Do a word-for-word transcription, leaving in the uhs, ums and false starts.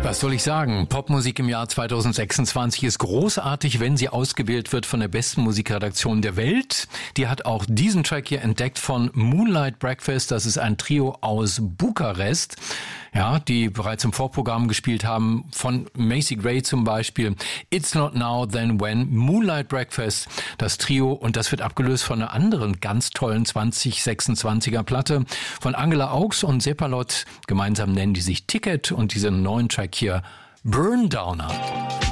Was soll ich sagen? Popmusik im Jahr zweitausendsechsundzwanzig ist großartig, wenn sie ausgewählt wird von der besten Musikredaktion der Welt. Die hat auch diesen Track hier entdeckt von Moonlight Breakfast. Das ist ein Trio aus Bukarest, ja, die bereits im Vorprogramm gespielt haben, von Macy Gray zum Beispiel. It's Not Now Then When, Moonlight Breakfast, das Trio, und das wird abgelöst von einer anderen ganz tollen zwanzig sechsundzwanziger Platte von Angela Augs und Seppalot. Gemeinsam nennen die sich Ticket und diesen neuen Track hier Burn Downer.